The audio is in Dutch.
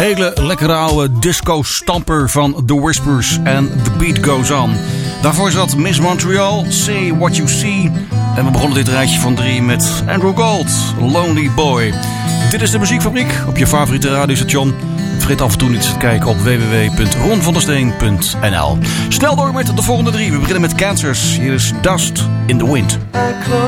hele lekkere oude disco-stamper van The Whispers en The Beat Goes On. Daarvoor zat Miss Montreal, Say What You See. En we begonnen dit rijtje van 3 met Andrew Gold, Lonely Boy. Dit is de Muziekfabriek op je favoriete radiostation. Vergeet af en toe niet te kijken op www.ronvandersteen.nl. Snel door met de volgende 3. We beginnen met Cancers. Hier is Dust in the Wind.